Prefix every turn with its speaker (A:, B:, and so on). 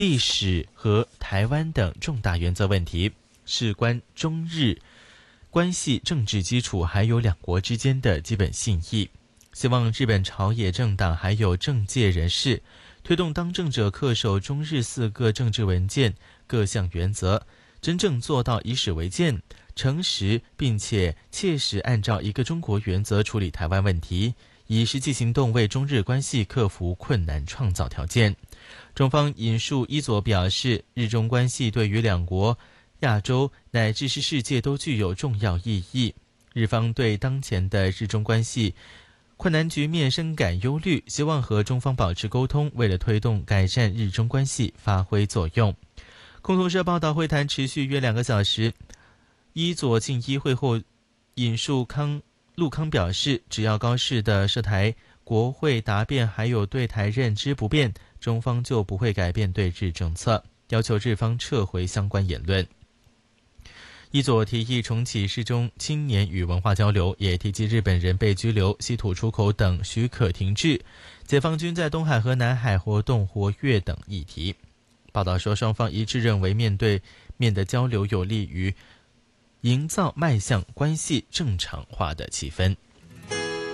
A: 历史和台湾等重大原则问题，事关中日关系政治基础，还有两国之间的基本信义。希望日本朝野政党还有政界人士推动当政者恪守中日4个政治文件各项原则，真正做到以史为鉴、诚实，并且切实按照一个中国原则处理台湾问题，以实际行动为中日关系克服困难创造条件。中方引述伊佐表示，日中关系对于两国、亚洲乃至是世界都具有重要意义。日方对当前的日中关系困难局面深感忧虑，希望和中方保持沟通，为了推动改善日中关系发挥作用。共同社报道，会谈持续约2个小时。伊佐进伊会后引述陆康表示，只要高市的涉台国会答辩还有对台认知不变，中方就不会改变对日政策，要求日方撤回相关言论。伊佐提议重启日中青年与文化交流，也提及日本人被拘留、稀土出口等许可停滞，解放军在东海和南海活动活跃等议题。报道说，双方一致认为面对面的交流有利于营造迈向关系正常化的气氛。